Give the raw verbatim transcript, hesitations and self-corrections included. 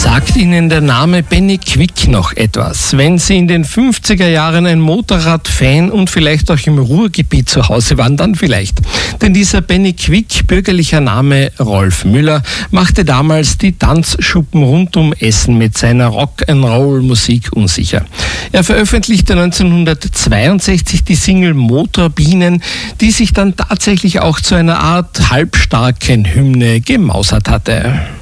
Sagt Ihnen der Name Benny Quick noch etwas? Wenn Sie in den fünfziger Jahren ein Motorradfan und vielleicht auch im Ruhrgebiet zu Hause waren, dann vielleicht. Denn dieser Benny Quick, bürgerlicher Name Rolf Müller, machte damals die Tanzschuppen rund um Essen mit seiner Rock'n'Roll-Musik unsicher. Er veröffentlichte neunzehnhundertzweiundsechzig die Single Motorbienen, die sich dann tatsächlich auch zu einer Art halbstarken Hymne gemausert hatte.